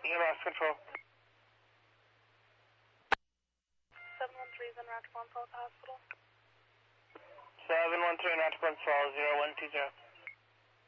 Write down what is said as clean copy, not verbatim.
EMS control. 713 is in Rockland Falls Hospital. 713 Rockland Falls, 0120.